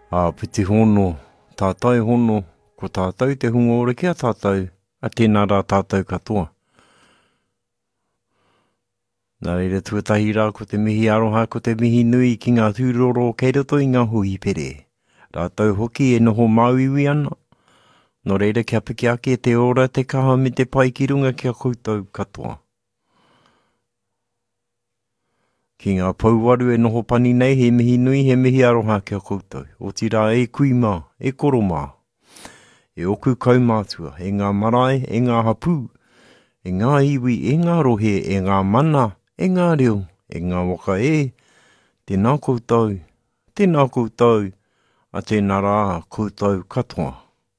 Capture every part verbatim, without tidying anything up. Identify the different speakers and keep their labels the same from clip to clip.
Speaker 1: A piti hono, tātai hono, ko tātou te hunga ore kia tātou, a tēnā rā tātou katoa. Nā reira tuatahi rā ko te mihi aroha, ko te mihi nui ki ngā tūroro kei roto i ngā hui pere. Rātou hoki e noho mauiwi ana. Nō reira kia piki ake te ora te kaha me te pai ki runga kia koutou katoa. Ki ngā pauwaru e noho pani nei, he mihi nui, he mihi aroha kia koutou. O tira e kui mā, e koro mā, e oku kaumātua, e ngā marae, e ngā hapū, e ngā iwi, e ngā rohe, e ngā mana, e ngā reo, e ngā waka e, tēnā koutou, tēnā koutou, a tēnā rā koutou katoa.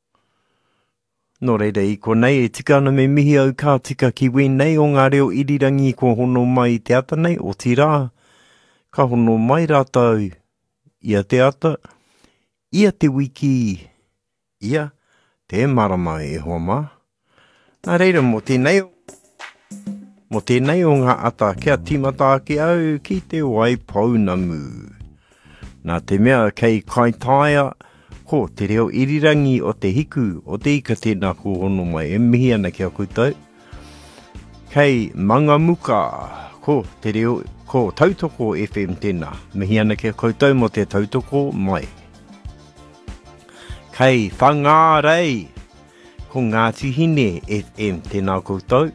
Speaker 1: Nō reira i ko nei e tika ana me mihi au kā tika ki wēnei o ngā reo irirangi ko hono mai te ata nei o tira. Ka hono mai rātou ia te ata, ia te wiki, ia te marama e hoa mā. Nā reira mo tēnei, mo tēnei o ngā ata kia timata ake au ki te wai paunamu. Nā te mea kei kaitaia, ko te reo irirangi o te hiku o te ika tēnā ko hono mai e mihi ana kia koutou. Kei Mangamuka, ko te reo, ko Tautoko F M tēnā, mihi ana kia koutou mo te Tautoko mai. Kei Whangārei, ko Ngāti Hine F M tēnā koutou.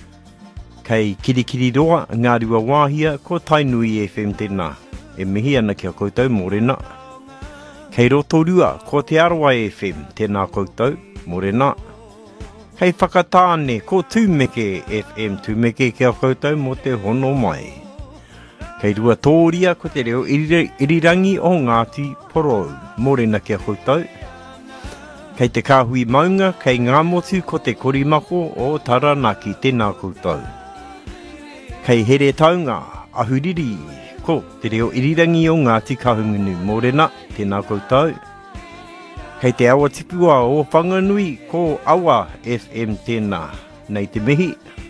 Speaker 1: Kei Kirikiriroa, Ngāriwa Wāhia, ko Tainui F M tēnā, e mihi ana kia koutou mōrena. Kei Rotorua, ko te Arawa F M, tēnā koutou, morena. Kei Whakatāne, ko Tūmeke F M, Tūmeke kia koutou mo te hono mai. Kei Ruatoria, ko te reo irirangi o Ngāti Porou, morena kia koutou. Kei te Kāhui Maunga, kei Ngāmotu, ko te Korimako o Taranaki, tēnā koutou. Kei Here Taunga, Ahuriri, ko te reo irirangi o Ngāti Kahungunu, morena, tēnā koutou. Kei te awa tipua o Whanganui, ko Awa F M tēnā, nei te mihi.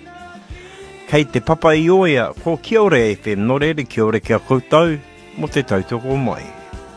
Speaker 1: Kei te Papaioia, ko Kiore F M, no reire Kiore kia koutou, mo te Tautoko mai.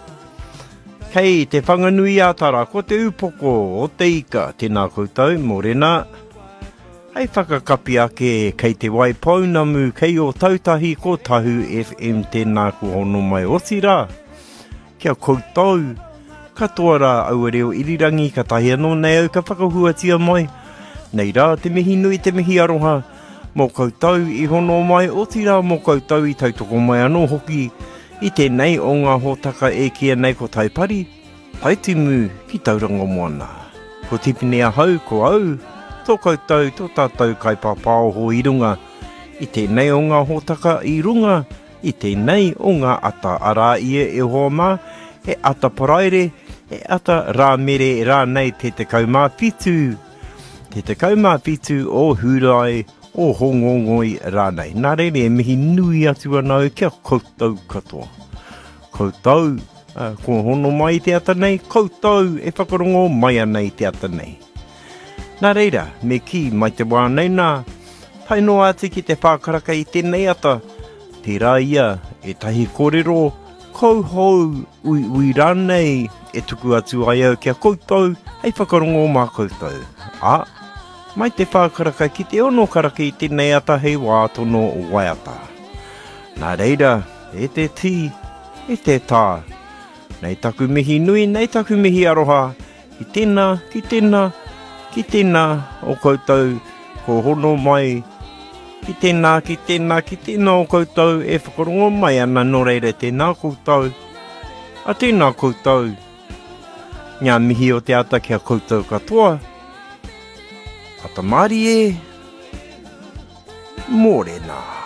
Speaker 1: Kei te Whanganui Atara, ko te Upoko o te Ika, tēnā koutou, morena. Hei whakakapi ake kei te wai paunamu kei o Tautahi ko Tahu F M tēnā ko hono mai o tira. Kia koutou, katoa rā au reo irirangi ka tahi anō nei au ka whakahuatia mai. Nei rā te mihi nui te mihi aroha, mō koutou i hono mai o tira mō koutou i Tautoko mai anō hoki. I tēnei o ngā hōtaka e kia nei ko taipari, taitimu ki tauranga moana. Ko tipine a hau ko au, tō koutou, tō tātou kaipapao ho i runga, i tēnei o ngā hōtaka i runga, i tēnei o ngā ata ara ia e hoa mā, he ata paraire, he ata rā mere rā nei te te kaumā whitu, te te kaumā whitu o hurai, o hongongoi rā nei. Nā reire e mihi nui atu anau kia koutou katoa. Koutou, uh, ko hono mai te ata nei, koutou e whakarongo mai anei te ata nei. Nā reira, me ki mai te wā nei nā, pai noa ati ki te whākaraka i tēnei ata, te rā ia e tahi kōrero, kouhou, ui ui rānei, e tuku atu ai au kia koutou, hei whakarongo mā koutou. A, mai te whākaraka ki te ono karaka i tēnei ata hei wā tono o waiata. Nā reira, e te ti, e te tā, nei taku mihi nui, nei taku mihi aroha, i tēnā, ki tēnā, ki tēnā o koutou, ko hono mai, ki tēnā, ki tēnā, ki tēnā o koutou, e whakarongo mai ana no reire tēnā koutou, a tēnā koutou, ngā mihi o te ata kia koutou katoa, ata mari e, mōrena.